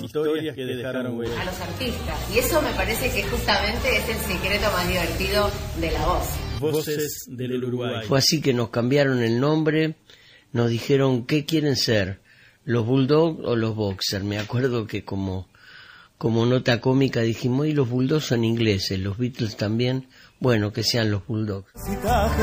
historias que dejaron huella. A los artistas. Y eso me parece que justamente es el secreto más divertido de la voz. Voces del Uruguay. Fue así que nos cambiaron el nombre, nos dijeron qué quieren ser, los Bulldogs o los Boxers. Me acuerdo que como nota cómica dijimos, y los Bulldogs son ingleses, los Beatles también, bueno, que sean los Bulldogs.